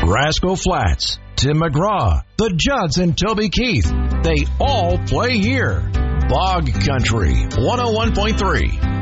Rascal Flats, Tim McGraw, the Johnson Toby Keith. They all play here. Bog Country 101.3.